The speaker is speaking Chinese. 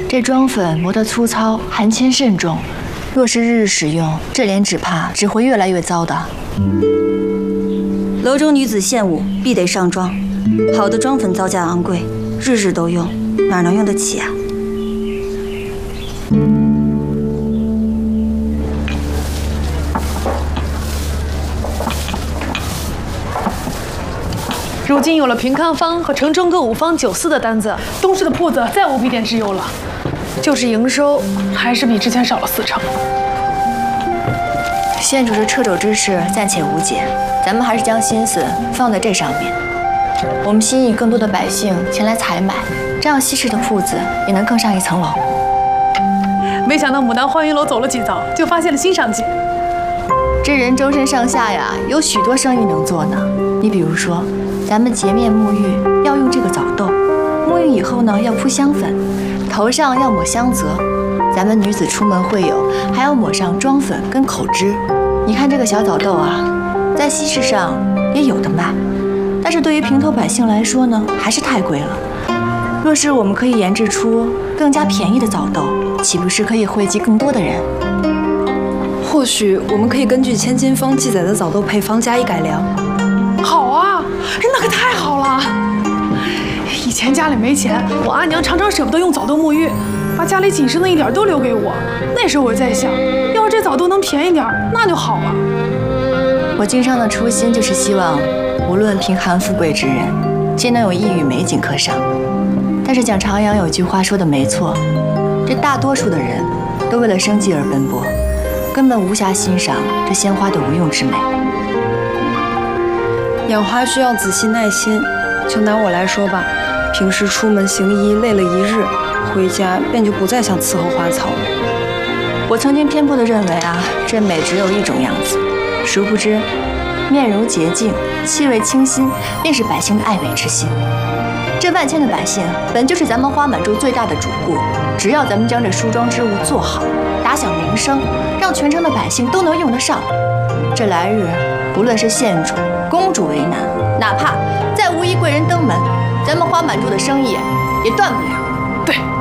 这妆粉磨得粗糙，含铅甚重，若是日日使用，这脸只怕只会越来越糟的。 楼中女子献舞，必得上妆。好的妆粉造价昂贵，日日都用，哪能用得起啊？ 如今有了平康坊和城中各五坊酒肆的单子，东市的铺子再无闭店之忧了。就是营收还是比之前少了40%。 县主这掣肘之事暂且无解，咱们还是将心思放在这上面。我们吸引更多的百姓前来采买，这样西市的铺子也能更上一层楼。 没想到牡丹花云楼走了几遭，就发现了新商机。 这人周身上下呀，有许多生意能做呢。你比如说，咱们洁面沐浴要用这个枣豆，沐浴以后呢要铺香粉，头上要抹香泽。咱们女子出门会友，还要抹上妆粉跟口脂。你看这个小枣豆啊，在西市上也有的卖，但是对于平头百姓来说呢，还是太贵了。若是我们可以研制出更加便宜的枣豆，岂不是可以惠及更多的人？ 或许我们可以根据千金坊记载的枣豆配方加以改良。 好啊，那可太好了！以前家里没钱，我阿娘常常舍不得用枣豆沐浴，把家里仅剩的一点都留给我。那时候我在想，要是这枣豆能便宜点，那就好了。 我经商的初心就是希望，无论贫寒富贵之人，皆能有一隅美景可赏。但是蒋长阳有句话说的没错，这大多数的人都为了生计而奔波，根本无暇欣赏这鲜花的无用之美。 养花需要仔细耐心，就拿我来说吧，平时出门行医累了一日，回家便就不再想伺候花草了。 我曾经偏颇地认为啊，这美只有一种样子，殊不知，面如洁净，气味清新，便是百姓的爱美之心。这万千的百姓，本就是咱们花满洲最大的主顾。只要咱们将这梳妆之物做好，打响名声，让全城的百姓都能用得上，这来日，无论是县主、公主为难，哪怕再无一贵人登门，咱们花满洲的生意也断不了。 对。